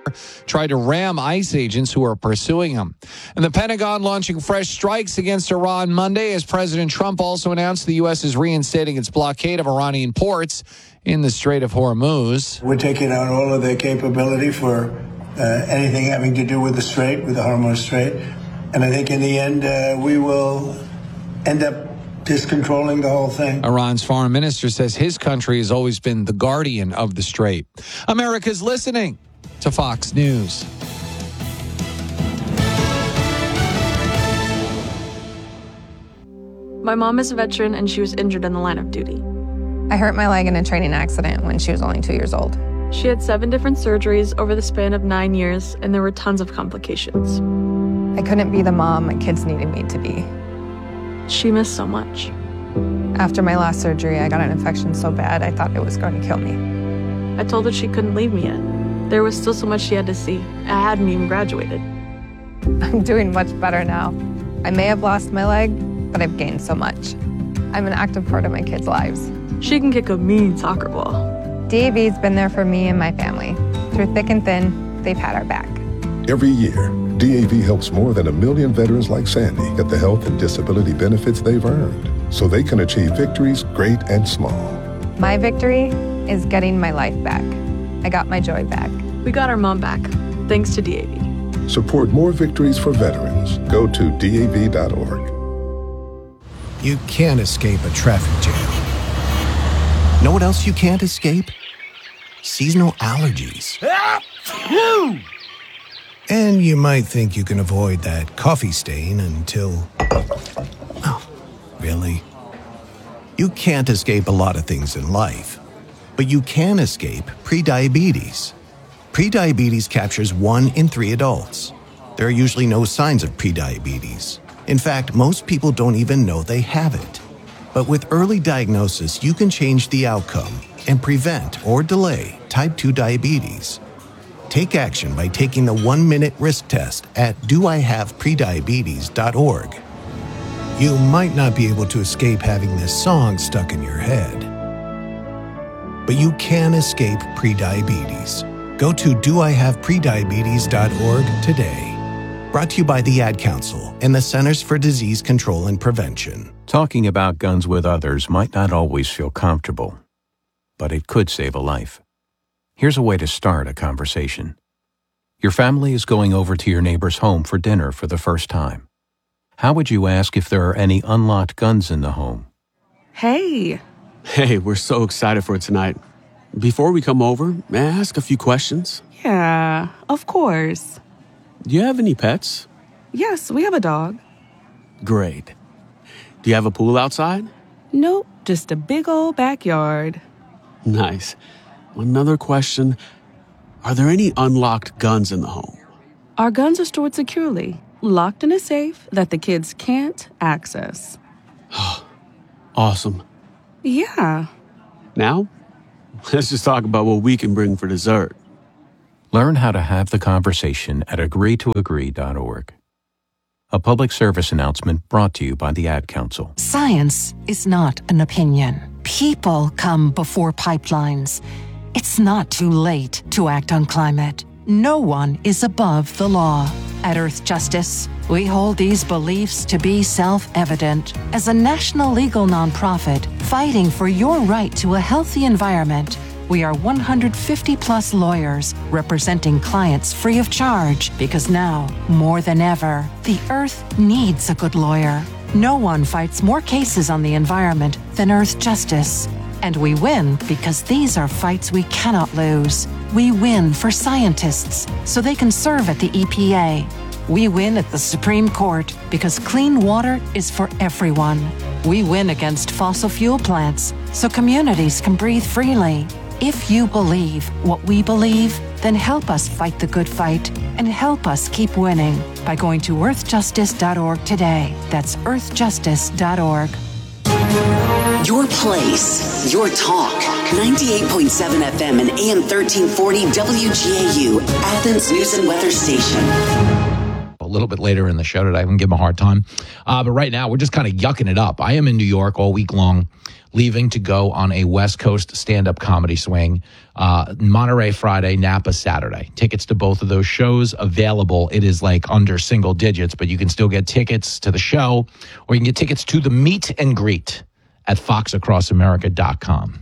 tried to ram ICE agents who are pursuing him. And the Pentagon launching fresh strikes against Iran Monday as President Trump also announced the U.S. is reinstating its blockade of Iranian ports in the Strait of Hormuz. We're taking out all of their capability for anything having to do with the Strait, with the Hormuz Strait. And I think in the end, we will end up just controlling the whole thing. Iran's foreign minister says his country has always been the guardian of the Strait. America's listening to Fox News. My mom is a veteran and she was injured in the line of duty. I hurt my leg in a training accident when she was only 2 years old. She had 7 different surgeries over the span of 9 years, and there were tons of complications. I couldn't be the mom my kids needed me to be. She missed so much. After my last surgery, I got an infection so bad I thought it was going to kill me. I told her she couldn't leave me yet. There was still so much she had to see. I hadn't even graduated. I'm doing much better now. I may have lost my leg, but I've gained so much. I'm an active part of my kids' lives. She can kick a mean soccer ball. DAV's been there for me and my family. Through thick and thin, they've had our back. Every year, DAV helps more than 1 million veterans like Sandy get the health and disability benefits they've earned so they can achieve victories great and small. My victory is getting my life back. I got my joy back. We got our mom back, thanks to DAV. Support more victories for veterans. Go to DAV.org. You can't escape a traffic jam. Know what else you can't escape? Seasonal allergies. And you might think you can avoid that coffee stain until... Oh, really? You can't escape a lot of things in life, but you can escape prediabetes. Prediabetes captures 1 in 3 adults. There are usually no signs of prediabetes. In fact, most people don't even know they have it. But with early diagnosis, you can change the outcome and prevent or delay type 2 diabetes. Take action by taking the 1-minute risk test at doihaveprediabetes.org. You might not be able to escape having this song stuck in your head, but you can escape prediabetes. Go to doihaveprediabetes.org today. Brought to you by the Ad Council and the Centers for Disease Control and Prevention. Talking about guns with others might not always feel comfortable, but it could save a life. Here's a way to start a conversation. Your family is going over to your neighbor's home for dinner for the first time. How would you ask if there are any unlocked guns in the home? Hey, we're so excited for tonight. Before we come over, may I ask a few questions? Yeah, of course. Do you have any pets? Yes, we have a dog. Great. Do you have a pool outside? Nope, just a big old backyard. Nice. Another question. Are there any unlocked guns in the home? Our guns are stored securely, locked in a safe that the kids can't access. Awesome. Yeah. Now, let's just talk about what we can bring for dessert. Learn how to have the conversation at agreetoagree.org. A public service announcement brought to you by the Ad Council. Science is not an opinion. People come before pipelines. It's not too late to act on climate. No one is above the law. At Earth Justice, we hold these beliefs to be self-evident. As a national legal nonprofit fighting for your right to a healthy environment, we are 150-plus lawyers representing clients free of charge because now, more than ever, the Earth needs a good lawyer. No one fights more cases on the environment than Earth Justice. And we win because these are fights we cannot lose. We win for scientists so they can serve at the EPA. We win at the Supreme Court because clean water is for everyone. We win against fossil fuel plants so communities can breathe freely. If you believe what we believe, then help us fight the good fight and help us keep winning by going to earthjustice.org today. That's earthjustice.org. Your place, your talk. 98.7 FM and AM 1340 WGAU, Athens News and Weather Station. little bit later in the show today. I can give him a hard time. But right now, we're just kind of yucking it up. I am in New York all week long, leaving to go on a West Coast stand-up comedy swing. Monterey Friday, Napa Saturday. Tickets to both of those shows available. It is like under single digits, but you can still get tickets to the show, or you can get tickets to the meet and greet at foxacrossamerica.com.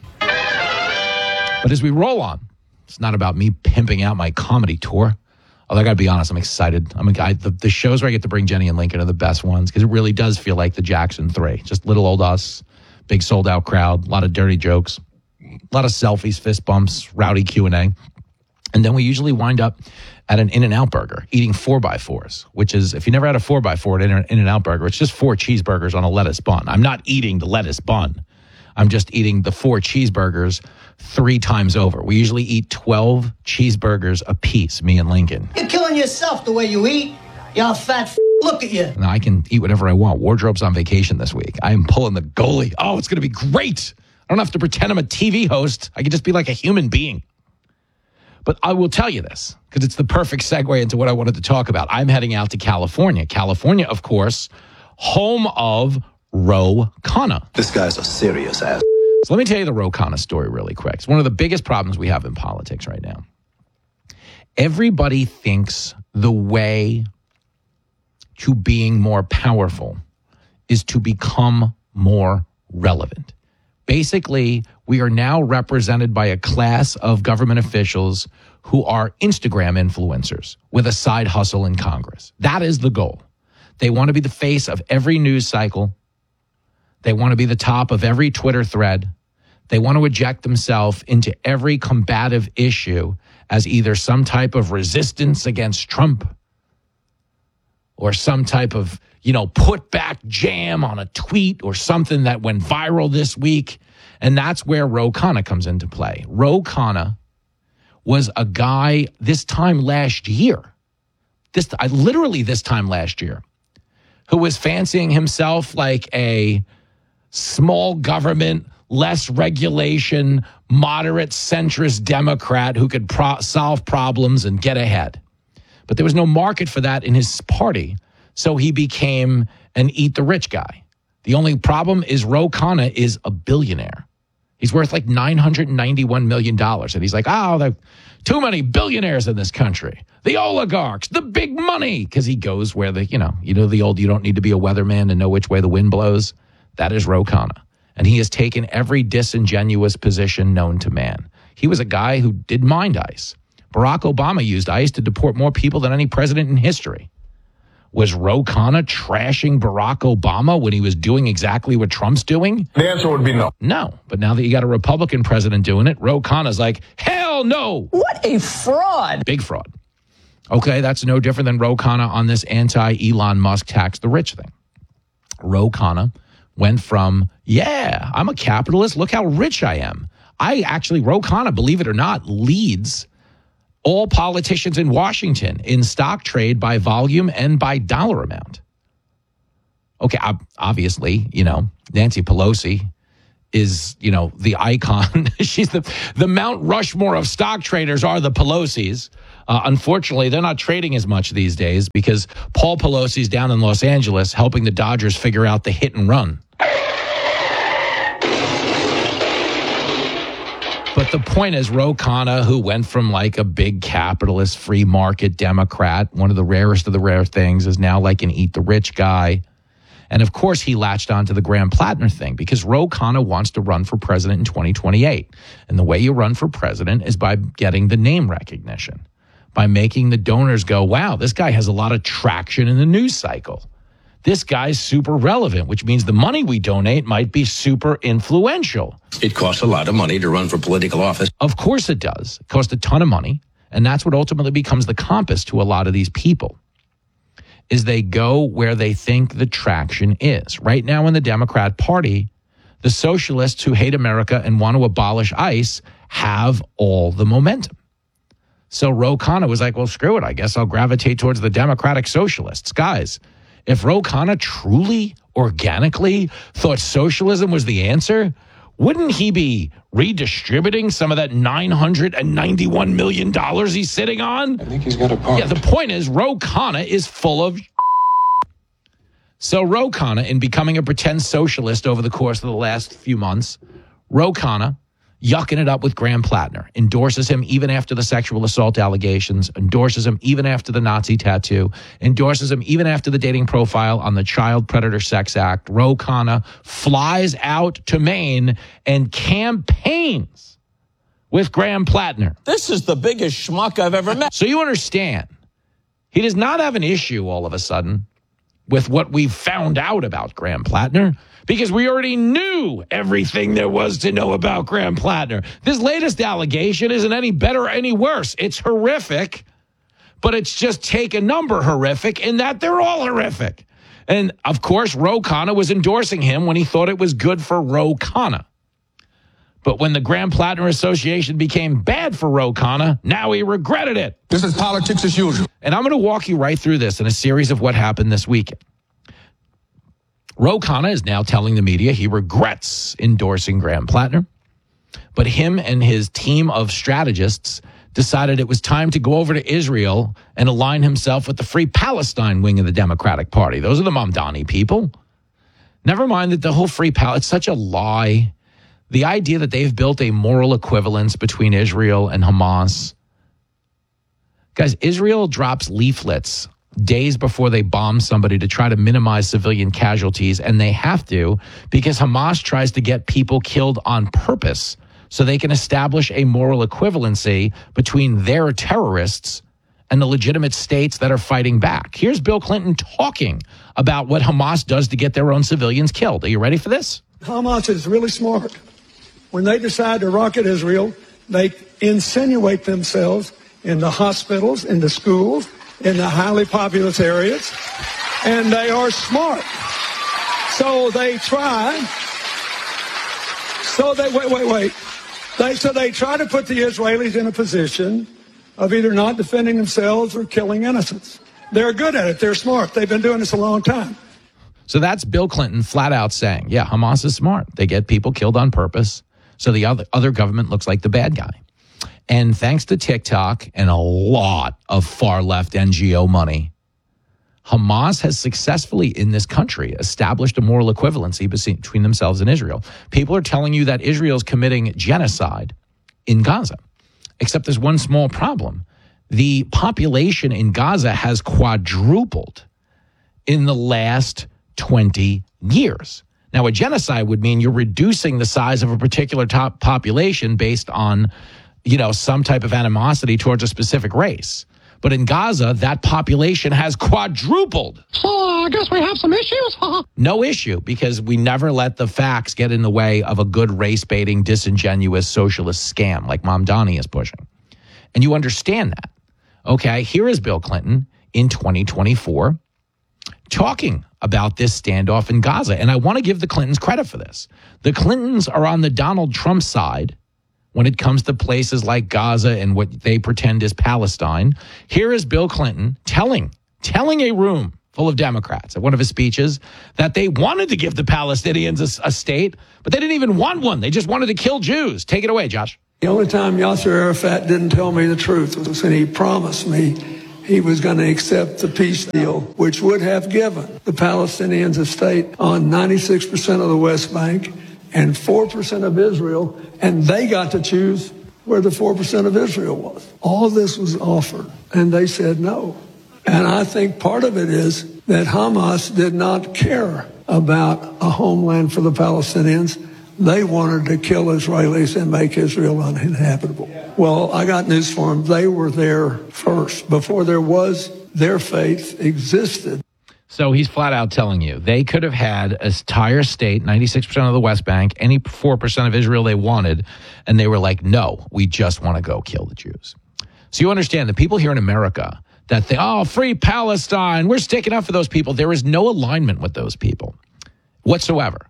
But as we roll on, it's not about me pimping out my comedy tour. Although I got to be honest, I'm excited. The shows where I get to bring Jenny and Lincoln are the best ones because it really does feel like the Jackson 3. Just little old us, big sold-out crowd, a lot of dirty jokes, a lot of selfies, fist bumps, rowdy Q&A. And then we usually wind up at an In-N-Out Burger eating 4x4s, which is, if you never had a 4x4 at In-N-Out Burger, it's just 4 cheeseburgers on a lettuce bun. I'm not eating the lettuce bun. I'm just eating the 4 cheeseburgers 3 times over. We usually eat 12 cheeseburgers a piece, me and Lincoln. You're killing yourself the way you eat. Y'all fat look at you. Now I can eat whatever I want. Wardrobe's on vacation this week. I am pulling the goalie. Oh, it's going to be great. I don't have to pretend I'm a TV host. I can just be like a human being. But I will tell you this, because it's the perfect segue into what I wanted to talk about. I'm heading out to California. California, of course, home of Ro Khanna. This guy's a serious ass. So let me tell you the Ro Khanna story really quick. It's one of the biggest problems we have in politics right now. Everybody thinks the way to being more powerful is to become more relevant. Basically, we are now represented by a class of government officials who are Instagram influencers with a side hustle in Congress. That is the goal. They want to be the face of every news cycle. They want to be the top of every Twitter thread. They want to eject themselves into every combative issue as either some type of resistance against Trump or some type of, put back jam on a tweet or something that went viral this week. And that's where Ro Khanna comes into play. Ro Khanna was a guy this time last year, this time last year, who was fancying himself like a small government, less regulation, moderate centrist Democrat who could solve problems and get ahead. But there was no market for that in his party, so he became an eat the rich guy. The only problem is Ro Khanna is a billionaire. He's worth like $991 million. And he's like, there are too many billionaires in this country. The oligarchs, the big money. Because he goes where the old, you don't need to be a weatherman to know which way the wind blows. That is Ro Khanna. And he has taken every disingenuous position known to man. He was a guy who did mind ICE. Barack Obama used ICE to deport more people than any president in history. Was Ro Khanna trashing Barack Obama when he was doing exactly what Trump's doing? The answer would be no. No. But now that you got a Republican president doing it, Ro Khanna's like, hell no. What a fraud. Big fraud. Okay, that's no different than Ro Khanna on this anti-Elon Musk tax the rich thing. Ro Khanna went from, I'm a capitalist. Look how rich I am. Ro Khanna, believe it or not, leads all politicians in Washington in stock trade by volume and by dollar amount. Okay, obviously, Nancy Pelosi is, the icon. She's the Mount Rushmore of stock traders are the Pelosi's. Unfortunately, they're not trading as much these days because Paul Pelosi's down in Los Angeles helping the Dodgers figure out the hit and run. But the point is, Ro Khanna, who went from like a big capitalist, free market Democrat, one of the rarest of the rare things, is now like an eat the rich guy. And of course, he latched onto the Graham Plattner thing because Ro Khanna wants to run for president in 2028. And the way you run for president is by getting the name recognition, by making the donors go, wow, this guy has a lot of traction in the news cycle. This guy's super relevant, which means the money we donate might be super influential. It costs a lot of money to run for political office. Of course it does. It costs a ton of money. And that's what ultimately becomes the compass to a lot of these people, is they go where they think the traction is. Right now in the Democrat Party, the socialists who hate America and want to abolish ICE have all the momentum. So Ro Khanna was like, well, screw it. I guess I'll gravitate towards the Democratic Socialists. Guys, if Ro Khanna truly, organically thought socialism was the answer, wouldn't he be redistributing some of that $991 million he's sitting on? I think he's got a point. Yeah, the point is Ro Khanna is full of So Ro Khanna, in becoming a pretend socialist over the course of the last few months, Ro Khanna, yucking it up with Graham Plattner, endorses him even after the sexual assault allegations, endorses him even after the Nazi tattoo, endorses him even after the dating profile on the Child Predator Sex Act. Ro Khanna flies out to Maine and campaigns with Graham Plattner. This is the biggest schmuck I've ever met. So you understand, he does not have an issue all of a sudden with what we found out about Graham Plattner, because we already knew everything there was to know about Graham Plattner. This latest allegation isn't any better or any worse. It's horrific, but it's just take a number horrific in that they're all horrific. And, of course, Ro Khanna was endorsing him when he thought it was good for Ro Khanna. But when the Graham Plattner Association became bad for Ro Khanna, now he regretted it. This is politics as usual. And I'm going to walk you right through this in a series of what happened this weekend. Ro Khanna is now telling the media he regrets endorsing Graham Plattner, but him and his team of strategists decided it was time to go over to Israel and align himself with the Free Palestine wing of the Democratic Party. Those are the Mamdani people. Never mind that the whole Free Palestine, it's such a lie. The idea that they've built a moral equivalence between Israel and Hamas. Guys, Israel drops leaflets days before they bomb somebody to try to minimize civilian casualties, and they have to because Hamas tries to get people killed on purpose so they can establish a moral equivalency between their terrorists and the legitimate states that are fighting back. Here's Bill Clinton talking about what Hamas does to get their own civilians killed. Are you ready for this? Hamas is really smart. When they decide to rocket Israel, they insinuate themselves in the hospitals, in the schools, in the highly populous areas, and they are smart. So they try. So they wait. They try to put the Israelis in a position of either not defending themselves or killing innocents. They're good at it. They're smart. They've been doing this a long time. So that's Bill Clinton flat out saying, yeah, Hamas is smart. They get people killed on purpose. So the other government looks like the bad guy. And thanks to TikTok and a lot of far-left NGO money, Hamas has successfully in this country established a moral equivalency between themselves and Israel. People are telling you that Israel's committing genocide in Gaza. Except there's one small problem. The population in Gaza has quadrupled in the last 20 years. Now, a genocide would mean you're reducing the size of a particular population based on, some type of animosity towards a specific race. But in Gaza, that population has quadrupled. So I guess we have some issues, huh? No issue, because we never let the facts get in the way of a good race-baiting, disingenuous socialist scam like Mamdani is pushing. And you understand that. Okay, here is Bill Clinton in 2024 talking about this standoff in Gaza. And I want to give the Clintons credit for this. The Clintons are on the Donald Trump side when it comes to places like Gaza and what they pretend is Palestine. Here is Bill Clinton telling a room full of Democrats at one of his speeches that they wanted to give the Palestinians a state, but they didn't even want one. They just wanted to kill Jews. Take it away, Josh. The only time Yasser Arafat didn't tell me the truth was when he promised me he was going to accept the peace deal, which would have given the Palestinians a state on 96% of the West Bank and 4% of Israel, and they got to choose where the 4% of Israel was. All this was offered, and they said no. And I think part of it is that Hamas did not care about a homeland for the Palestinians. They wanted to kill Israelis and make Israel uninhabitable. Well, I got news for them. They were there first. Before there was, their faith existed. So he's flat out telling you they could have had an entire state, 96% of the West Bank, any 4% of Israel they wanted, and they were like, no, we just want to go kill the Jews. So you understand the people here in America that think, free Palestine, we're sticking up for those people. There is no alignment with those people whatsoever.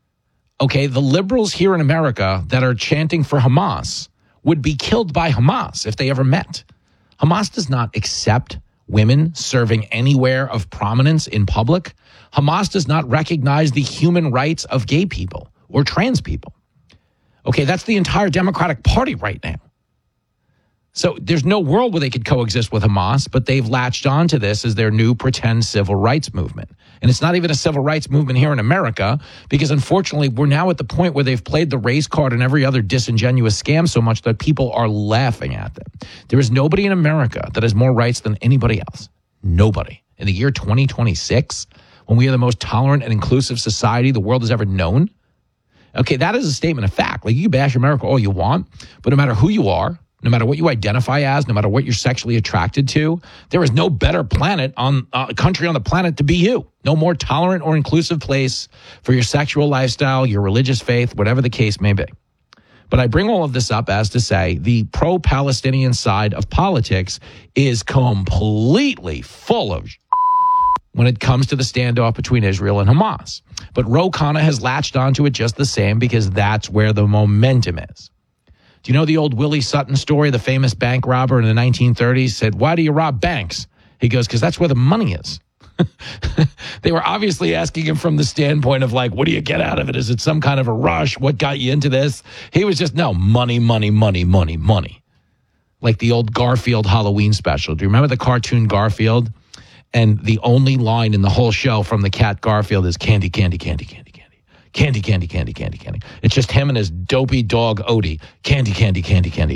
Okay, the liberals here in America that are chanting for Hamas would be killed by Hamas if they ever met. Hamas does not accept women serving anywhere of prominence in public. Hamas does not recognize the human rights of gay people or trans people. Okay, that's the entire Democratic Party right now. So there's no world where they could coexist with Hamas, but they've latched onto this as their new pretend civil rights movement. And it's not even a civil rights movement here in America, because unfortunately we're now at the point where they've played the race card and every other disingenuous scam so much that people are laughing at them. There is nobody in America that has more rights than anybody else. Nobody. In the year 2026, when we are the most tolerant and inclusive society the world has ever known. Okay, that is a statement of fact. Like, you can bash America all you want, but no matter who you are, no matter what you identify as, no matter what you're sexually attracted to, there is no better country on the planet to be you. No more tolerant or inclusive place for your sexual lifestyle, your religious faith, whatever the case may be. But I bring all of this up as to say the pro-Palestinian side of politics is completely full of when it comes to the standoff between Israel and Hamas. But Ro Khanna has latched onto it just the same because that's where the momentum is. Do you know the old Willie Sutton story, the famous bank robber in the 1930s said, "Why do you rob banks?" He goes, "Because that's where the money is." They were obviously asking him from the standpoint of like, what do you get out of it? Is it some kind of a rush? What got you into this? He was just, no, money, money, money, money, money. Like the old Garfield Halloween special. Do you remember the cartoon Garfield? And the only line in the whole show from the cat Garfield is candy, candy, candy, candy, candy. Candy, candy, candy, candy, candy. It's just him and his dopey dog Odie. Candy, candy, candy, candy.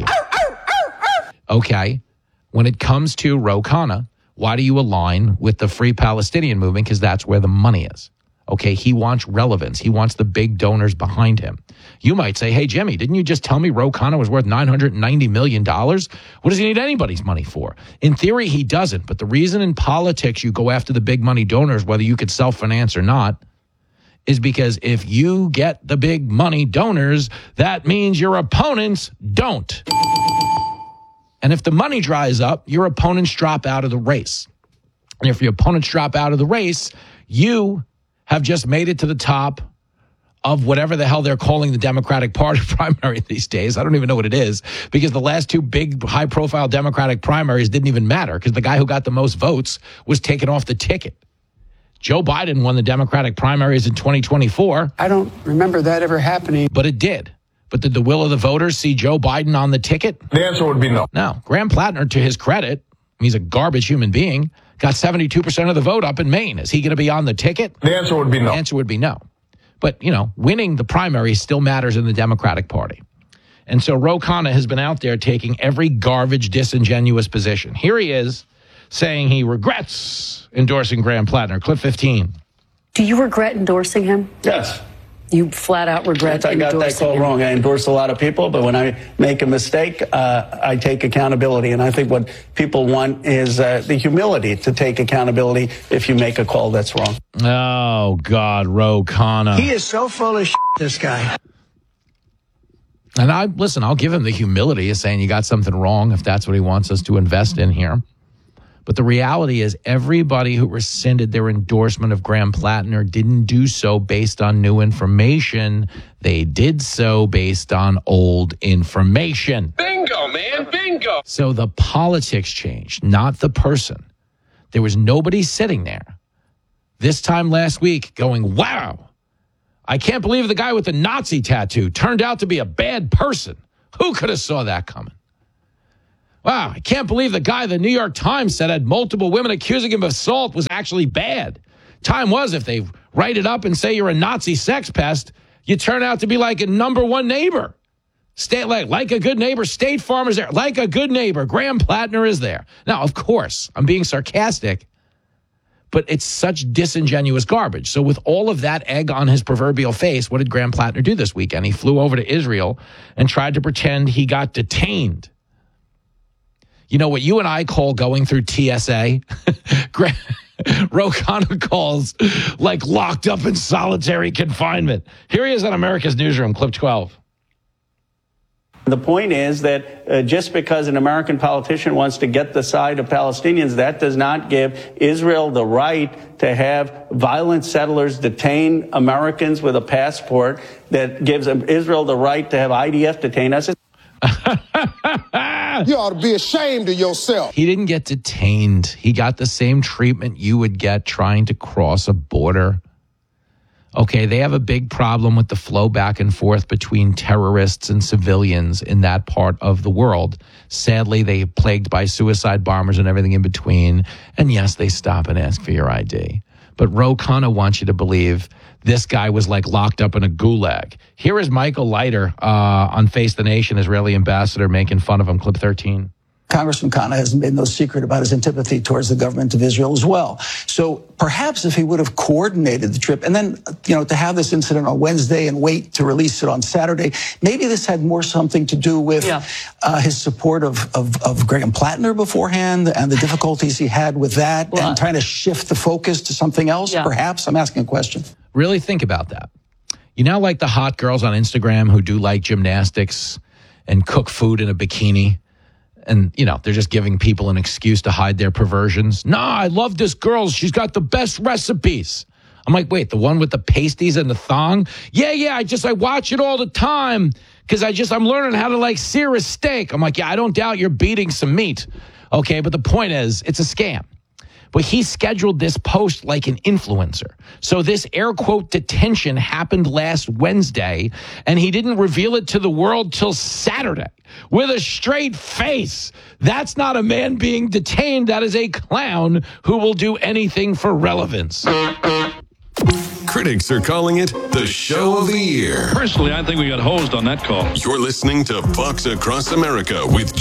Okay. When it comes to Ro Khanna, why do you align with the Free Palestinian movement? Because that's where the money is. Okay, he wants relevance. He wants the big donors behind him. You might say, hey, Jimmy, didn't you just tell me Ro Khanna was worth $990 million? What does he need anybody's money for? In theory, he doesn't. But the reason in politics you go after the big money donors, whether you could self-finance or not, is because if you get the big money donors, that means your opponents don't. And if the money dries up, your opponents drop out of the race. And if your opponents drop out of the race, you have just made it to the top of whatever the hell they're calling the Democratic Party primary these days. I don't even know what it is, because the last two big high-profile Democratic primaries didn't even matter because the guy who got the most votes was taken off the ticket. Joe Biden won the Democratic primaries in 2024. I don't remember that ever happening. But it did. But did the will of the voters see Joe Biden on the ticket? The answer would be no. No. Graham Plattner, to his credit, he's a garbage human being, got 72% of the vote up in Maine. Is he going to be on the ticket? The answer would be no. The answer would be no. But, you know, winning the primary still matters in the Democratic Party. And so Ro Khanna has been out there taking every garbage, disingenuous position. Here he is saying he regrets endorsing Graham Plattner. Clip 15. Do you regret endorsing him? Yes. You flat out regret I got that call wrong. I endorse a lot of people, but when I make a mistake, I take accountability. And I think what people want is the humility to take accountability if you make a call that's wrong. Oh, God, Ro Khanna. He is so full of shit, this guy. And I'll give him the humility of saying you got something wrong if that's what he wants us to invest in here. But the reality is everybody who rescinded their endorsement of Graham Plattner didn't do so based on new information. They did so based on old information. Bingo, man, bingo. So the politics changed, not the person. There was nobody sitting there this time last week going, wow, I can't believe the guy with the Nazi tattoo turned out to be a bad person. Who could have saw that coming? Wow, I can't believe the guy the New York Times said had multiple women accusing him of assault was actually bad. Time was, if they write it up and say you're a Nazi sex pest, you turn out to be like a number one neighbor. Like a good neighbor, State Farm is there. Like a good neighbor, Graham Plattner is there. Now, of course, I'm being sarcastic, but it's such disingenuous garbage. So with all of that egg on his proverbial face, what did Graham Plattner do this weekend? He flew over to Israel and tried to pretend he got detained. You know what you and I call going through TSA? Ro Khanna calls like locked up in solitary confinement. Here he is on America's Newsroom, clip 12. The point is that just because an American politician wants to get the side of Palestinians, that does not give Israel the right to have violent settlers detain Americans with a passport, that gives Israel the right to have IDF detain us. You ought to be ashamed of yourself. He didn't get detained. He got the same treatment you would get trying to cross a border. Okay, they have a big problem with the flow back and forth between terrorists and civilians in that part of the world. Sadly, they're plagued by suicide bombers and everything in between. And yes, they stop and ask for your ID. But Ro Khanna wants you to believe this guy was like locked up in a gulag. Here is Michael Leiter on Face the Nation, Israeli ambassador, making fun of him. Clip 13. Congressman Khanna has made no secret about his antipathy towards the government of Israel as well. So perhaps if he would have coordinated the trip and then, to have this incident on Wednesday and wait to release it on Saturday, maybe this had more something to do with his support of Graham Plattner beforehand and the difficulties he had with that and trying to shift the focus to something else, perhaps. I'm asking a question. Really think about that. You know, like the hot girls on Instagram who do like gymnastics and cook food in a bikini? And, they're just giving people an excuse to hide their perversions. Nah, I love this girl. She's got the best recipes. I'm like, wait, the one with the pasties and the thong? Yeah, I watch it all the time because I'm learning how to sear a steak. I'm like, yeah, I don't doubt you're beating some meat. Okay, but the point is, it's a scam. But he scheduled this post like an influencer. So this air quote detention happened last Wednesday, and he didn't reveal it to the world till Saturday with a straight face. That's not a man being detained. That is a clown who will do anything for relevance. Critics are calling it the show of the year. Personally, I think we got hosed on that call. You're listening to Fox Across America with